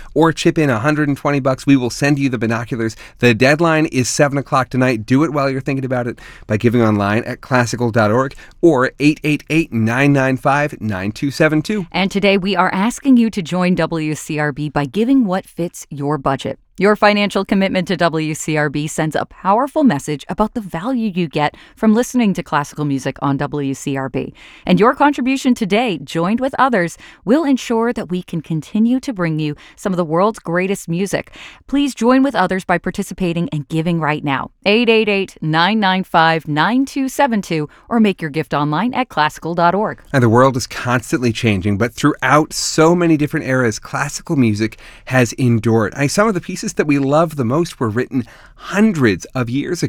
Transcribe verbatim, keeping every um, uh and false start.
or chip in one hundred twenty bucks. We will send you the binoculars. The deadline is seven o'clock tonight. Do it while you're thinking about it by giving online at classical dot org or eight eight eight, nine nine five, nine two seven two. And today we are asking you to join W C R B by giving what fits your budget. Your financial commitment to W C R B sends a powerful message about the value you get from listening to classical music on W C R B. And your contribution today, joined with others, will ensure that we can continue to bring you some of the world's greatest music. Please join with others by participating and giving right now. eight eight eight, nine nine five, nine two seven two or make your gift online at classical dot org. And the world is constantly changing, but throughout so many different eras, classical music has endured. I, some of the pieces that we love the most were written hundreds of years ago.